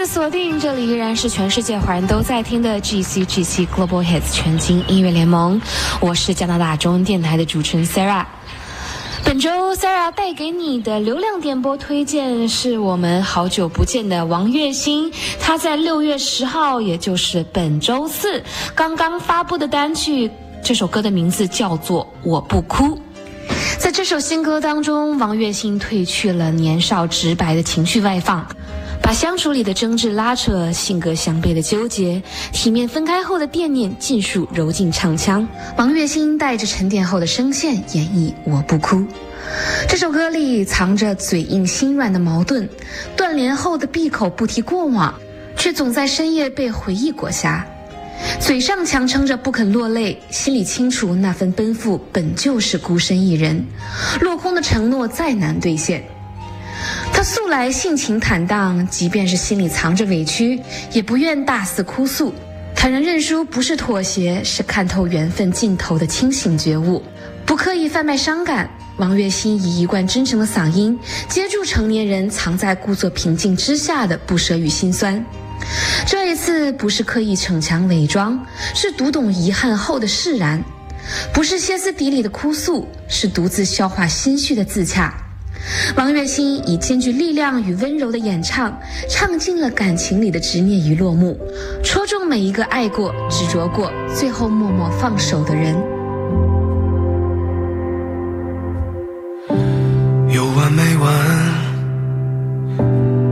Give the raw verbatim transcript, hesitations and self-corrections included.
的锁定，这里依然是全世界华人都在听的 G C G C Global Hits 全金音乐联盟，我是加拿大中文电台的主持人 Sarah。本周 Sarah 带给你的流量点播推荐是我们好久不见的王栎鑫，他在六月十号，也就是本周四刚刚发布的单曲，这首歌的名字叫做《我不哭》。在这首新歌当中，王栎鑫褪去了年少直白的情绪外放，把相处里的争执拉扯、性格相悖的纠结、体面分开后的惦念尽数揉进唱腔。王栎鑫带着沉淀后的声线演绎《我不哭》。这首歌里藏着嘴硬心软的矛盾，断联后的闭口不提过往，却总在深夜被回忆裹挟。嘴上强撑着不肯落泪，心里清楚那份奔赴本就是孤身一人，落空的承诺再难兑现。他素来性情坦荡，即便是心里藏着委屈，也不愿大肆哭诉，坦然认输不是妥协，是看透缘分尽头的清醒觉悟，不刻意贩卖伤感。王栎鑫以一贯真诚的嗓音，接住成年人藏在故作平静之下的不舍与心酸。这一次不是刻意逞强伪装，是读懂遗憾后的释然；不是歇斯底里的哭诉，是独自消化心绪的自洽。王栎鑫以兼具力量与温柔的演唱，唱尽了感情里的执念与落幕，戳中每一个爱过、执着过，最后默默放手的人。